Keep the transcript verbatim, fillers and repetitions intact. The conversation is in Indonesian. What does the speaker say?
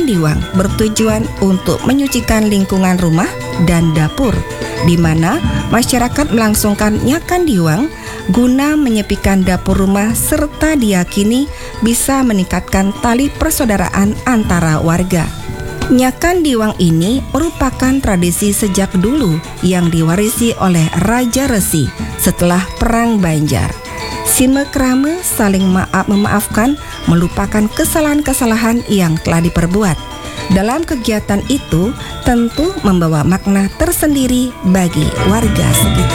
Nyakan Diwang bertujuan untuk menyucikan lingkungan rumah dan dapur, di mana masyarakat melangsungkan Nyakan Diwang guna menyepikan dapur rumah serta diyakini bisa meningkatkan tali persaudaraan antara warga. Nyakan Diwang ini merupakan tradisi sejak dulu yang diwarisi oleh Raja Resi setelah Perang Banjar. Simekrame saling maaf memaafkan, melupakan kesalahan-kesalahan yang telah diperbuat. Dalam kegiatan itu tentu membawa makna tersendiri bagi warga sekitar.